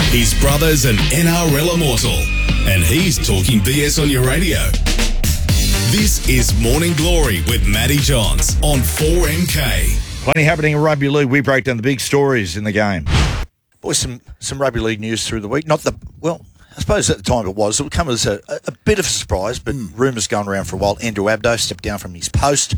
His brother's an NRL immortal, and he's talking BS on your radio. This is Morning Glory with Matty Johns on 4MK. Plenty happening in rugby league. We break down the big stories in the game. Boys, some rugby league news through the week. I suppose at the time it would come as a bit of a surprise, but rumours going around for a while. Andrew Abdo stepped down from his post.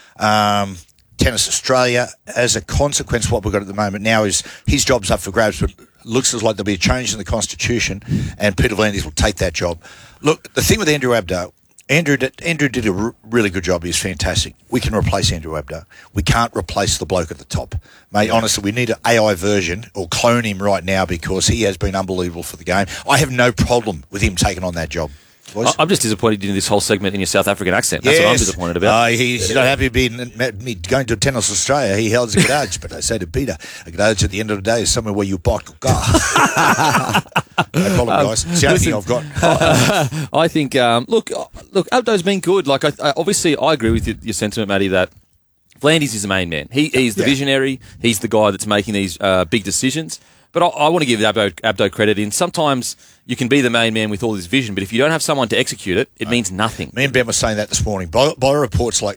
Tennis Australia, as a consequence, what we've got at the moment now is his job's up for grabs, but looks as like there'll be a change in the Constitution, and Peter V'landys will take that job. Look, the thing with Andrew Abdo, Andrew did a really good job. He's fantastic. We can replace Andrew Abdo. We can't replace the bloke at the top. Mate, honestly, we need an AI version or clone him right now because he has been unbelievable for the game. I have no problem with him taking on that job. I'm just disappointed in this whole segment in your South African accent. That's what I'm disappointed about. He's not happy being going to Tennis Australia. He holds a garage, but I say to Peter, a garage at the end of the day is somewhere where you park a car. No problem, guys. It's the only thing I've got. I think, look, Abdo's been good. Like, obviously, I agree with your sentiment, Matty, that V'landys is the main man. He's the visionary. He's the guy that's making these big decisions. But I want to give Abdo credit in. Sometimes you can be the main man with all this vision, but if you don't have someone to execute it, it means nothing. Me and Ben were saying that this morning. By reports like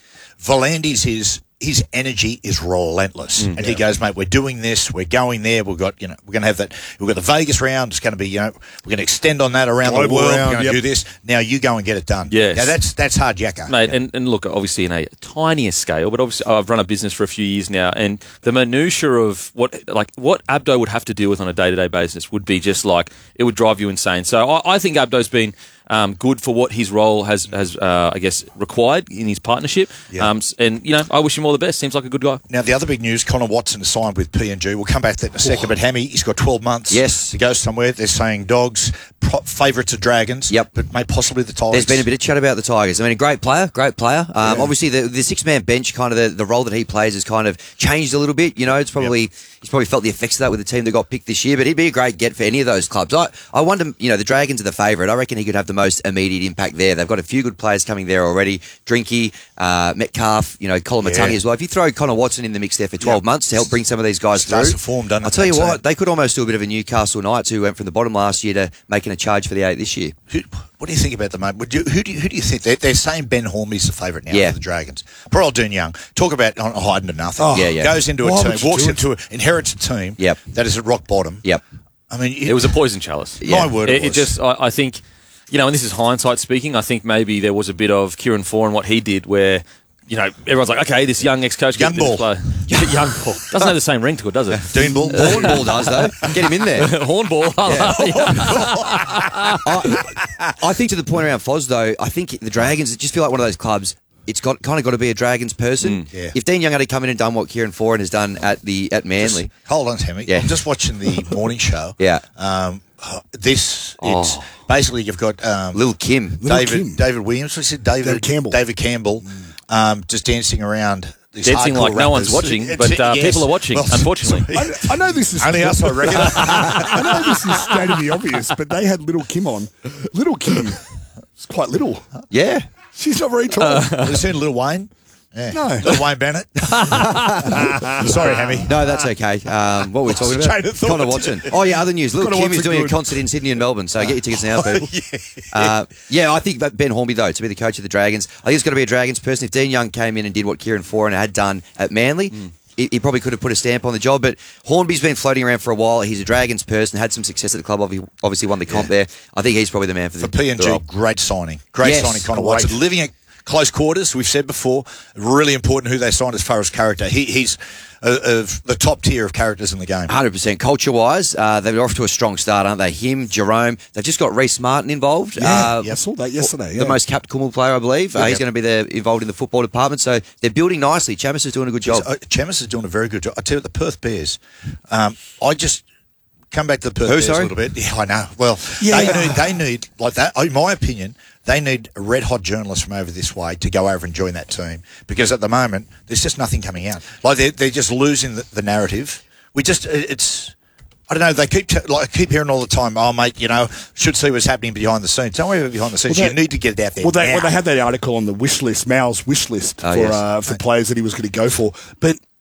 V'landys his energy is relentless. And he goes, mate, we're doing this, we're going there, we're going to have that, we've got the Vegas round, it's going to be, we're going to extend on that around the world, we're going to do this. Now you go and get it done. Yes. Now that's hard yakka. Mate, and look, obviously in a tinier scale, but obviously I've run a business for a few years now, and the minutiae of what Abdo would have to deal with on a day-to-day basis would be just like, it would drive you insane. So I think Abdo's been good for what his role has I guess, required in his partnership. Yeah. And, I wish him all the best. Seems like a good guy. Now, the other big news, Connor Watson has signed with PNG. We'll come back to that in a second. But Hammy, he's got 12 months to go somewhere. They're saying Dogs, favourites are Dragons. Yep. But maybe possibly the Tigers. There's been a bit of chat about the Tigers. I mean, a great player. Obviously, the six-man bench, kind of the role that he plays has kind of changed a little bit. It's probably... He's probably felt the effects of that with the team that got picked this year, but he'd be a great get for any of those clubs. I wonder, the Dragons are the favourite. I reckon he could have the most immediate impact there. They've got a few good players coming there already. Drinky, Metcalf, Colin Matangi as well. If you throw Connor Watson in the mix there for 12 months to help bring some of these guys through, I'll tell you what, they could almost do a bit of a Newcastle Knights who went from the bottom last year to making a charge for the 8 this year. What do you think about the moment? Who do you think? They're saying Ben Hornby's the favourite now for the Dragons. Poor old Dune Young. Talk about hiding to nothing. Goes into a team, inherits a team that is at rock bottom. Yep. I mean, it was a poison chalice. My word, it was. I think, and this is hindsight speaking, I think maybe there was a bit of Kieran Foran, what he did, where, everyone's like, okay, this young ex-coach... Young ball. Young ball. Doesn't have the same ring to it, does it? Dean ball. Horn ball does, though. Get him in there. Horn ball. I think to the point around Foz, though, I think the Dragons just feel like one of those clubs. It's kind of got to be a Dragons person. If Dean Young had come in and done what Kieran Foran has done at Manly... Hold on, Tammy. I'm just watching the morning show. It's basically you've got Lil Kim, David Williams. What's it? David Campbell, just dancing around. Dancing like no one's watching, but people are watching. Unfortunately, I know this is only us. I reckon. I know this is stating the obvious, but they had Little Kim on. Little Kim is quite little. Yeah, she's not very tall. Have you seen Lil Wayne? Yeah. No. Lil Wayne Bennett. Sorry, Hammy. No, that's okay. What were we talking about? Connor Watson. Oh, yeah, other news. Little Kim is doing a concert in Sydney and Melbourne, so get your tickets now, people. I think Ben Hornby, though, to be the coach of the Dragons, I think it's got to be a Dragons person. If Dean Young came in and did what Kieran Foran had done at Manly, he probably could have put a stamp on the job, but Hornby's been floating around for a while. He's a Dragons person, had some success at the club, obviously won the comp there. I think he's probably the man for PNG, the role. Great signing. Signing, Connor Watson. Living at close quarters, we've said before, really important who they signed as far as character. He's of the top tier of characters in the game. 100%. Culture-wise, they're off to a strong start, aren't they? Him, Jerome, they've just got Reece Martin involved. I saw that yesterday. The most capped Kumul player, I believe. He's going to be involved in the football department, so they're building nicely. Chamis is doing a good job. Chamis is doing a very good job. I tell you, the Perth Bears, I just... Come back to the Perth Bears a little bit. Yeah, I know. Well, they need, like that, in my opinion, they need a red-hot journalist from over this way to go over and join that team, because at the moment, there's just nothing coming out. Like, they're just losing the narrative. It's... I don't know, they keep hearing all the time, oh, mate, should see what's happening behind the scenes. Don't worry about behind the scenes. You need to get it out there. Well, they had that article on the wish list, Mal's wish list for players that he was going to go for. But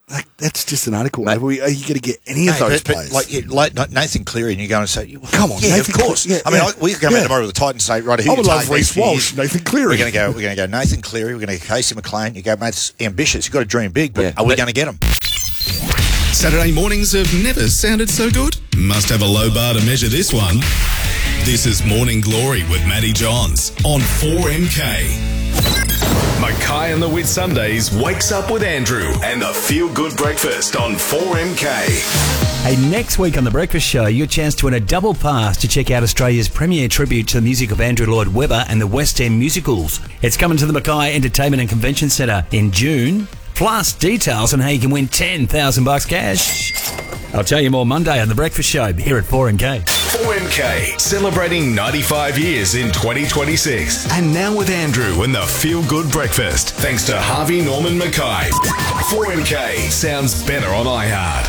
That's just an article. Are you going to get any of those players? Like Nathan Cleary, and you go and say, come on, yeah, Nathan of course. Cleary, I mean, we could come out tomorrow with the Titans and say, right, I would love Reece Walsh, Nathan Cleary. We're going to go Nathan Cleary. We're going to go Casey McLean. You go, mate, it's ambitious. You've got to dream big, but are we going to get them? Saturday mornings have never sounded so good. Must have a low bar to measure this one. This is Morning Glory with Matty Johns on 4MK. Mackay and the Whitsundays wakes up with Andrew and the Feel Good Breakfast on 4MK. Hey, next week on The Breakfast Show, your chance to win a double pass to check out Australia's premier tribute to the music of Andrew Lloyd Webber and the West End musicals. It's coming to the Mackay Entertainment and Convention Centre in June. Plus details on how you can win $10,000 cash. I'll tell you more Monday on The Breakfast Show here at 4MK. 4MK, celebrating 95 years in 2026. And now with Andrew and the Feel Good Breakfast, thanks to Harvey Norman Mackay. 4MK sounds better on iHeart.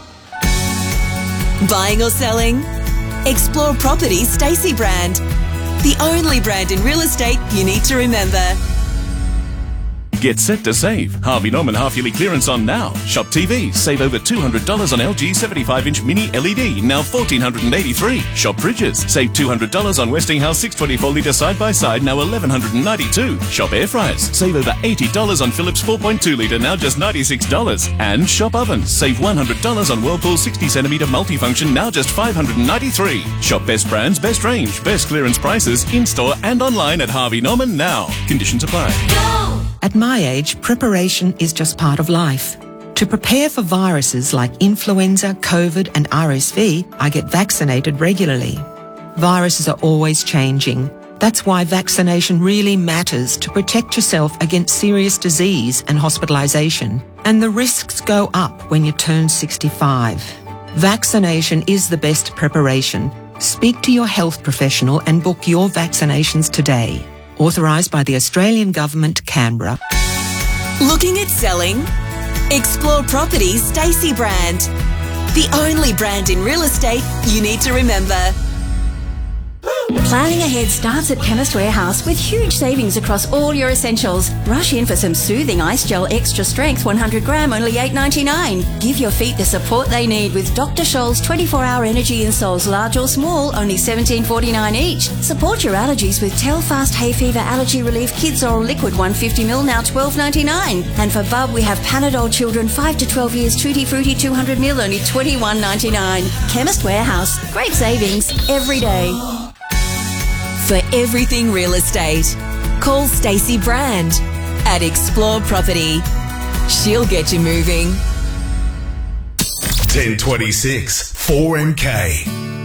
Buying or selling? Explore Properties Stacey brand. The only brand in real estate you need to remember. Get set to save. Harvey Norman half-yearly clearance on now. Shop TVs. Save over $200 on LG 75-inch mini LED, now $1,483. Shop fridges. Save $200 on Westinghouse 624-litre side-by-side, now $1,192. Shop air fryers. Save over $80 on Philips 4.2-litre, now just $96. And shop ovens. Save $100 on Whirlpool 60cm multifunction, now just $593. Shop best brands, best range, best clearance prices, in-store and online at Harvey Norman now. Conditions apply. Go! At my age, preparation is just part of life. To prepare for viruses like influenza, COVID and RSV, I get vaccinated regularly. Viruses are always changing. That's why vaccination really matters to protect yourself against serious disease and hospitalisation. And the risks go up when you turn 65. Vaccination is the best preparation. Speak to your health professional and book your vaccinations today. Authorised by the Australian Government, Canberra. Looking at selling? Explore Properties Stacey brand. The only brand in real estate you need to remember. Planning ahead starts at Chemist Warehouse with huge savings across all your essentials. Rush in for some soothing ice gel extra strength 100 gram, only $8.99. Give your feet the support they need with Dr. Scholl's 24-hour energy insoles, large or small, only $17.49 each. Support your allergies with Telfast Hay Fever Allergy Relief Kids Oral Liquid 150ml, now $12.99. And for Bub, we have Panadol Children 5 to 12 years Tutti Frutti 200ml, only $21.99. Chemist Warehouse. Great savings every day. For everything real estate, call Stacey Brand at Explore Property. She'll get you moving. 1026 4MK.